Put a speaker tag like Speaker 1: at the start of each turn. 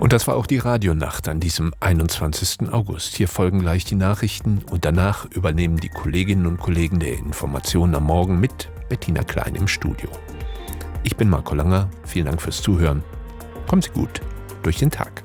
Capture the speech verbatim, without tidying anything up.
Speaker 1: Und das war auch die Radionacht an diesem einundzwanzigsten August. Hier folgen gleich die Nachrichten und danach übernehmen die Kolleginnen und Kollegen der Informationen am Morgen mit Bettina Klein im Studio. Ich bin Marco Langer, vielen Dank fürs Zuhören. Kommen Sie gut durch den Tag.